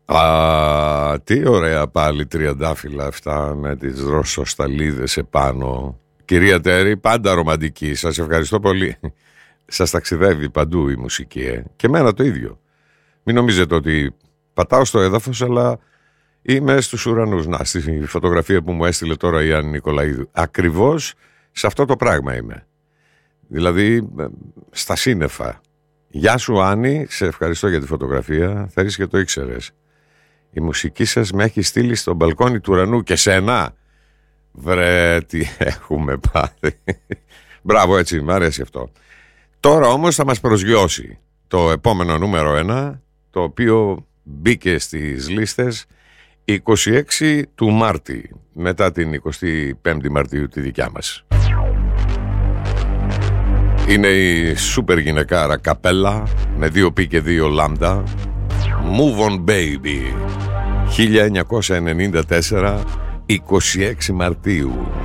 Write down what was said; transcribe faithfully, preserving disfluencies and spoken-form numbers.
Α, τι ωραία πάλι τριαντάφυλλα αυτά με τις δροσοσταλίδες επάνω. Κυρία Τέρη, πάντα ρομαντική. Σας ευχαριστώ πολύ. Σας ταξιδεύει παντού η μουσική, ε? Και εμένα το ίδιο. Μην νομίζετε ότι πατάω στο έδαφος, αλλά είμαι στους ουρανούς. Να, στη φωτογραφία που μου έστειλε τώρα η Άννη Νικολαίδου, ακριβώς σε αυτό το πράγμα είμαι. Δηλαδή στα σύννεφα. Γεια σου Άννη, σε ευχαριστώ για τη φωτογραφία. Θέλεις και το ήξερες. Η μουσική σας με έχει στείλει στο μπαλκόνι του ουρανού. Και σένα. Βρε, τι έχουμε πάθει. Μπράβο, έτσι, μου αρέσει αυτό. Τώρα όμως θα μας προσγειώσει το επόμενο νούμερο ένα, το οποίο μπήκε στις λίστες είκοσι έξι του Μάρτη, μετά την εικοστή πέμπτη Μαρτίου τη δικιά μας. Είναι η σούπερ γυναικάρα Καπέλα με δύο πι και δύο λάμδα. Move on baby, χίλια εννιακόσια ενενήντα τέσσερα, είκοσι έξι Μαρτίου.